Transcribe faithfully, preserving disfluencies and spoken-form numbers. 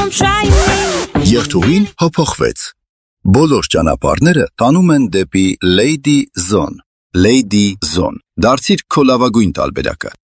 Don't try me. Երթուղին հափոխվեց։ Բոլոր ճանապարհները տանում են դեպի Lady Zone։ Lady Zone։ Դարձիր քո լավագույն տարբերակը։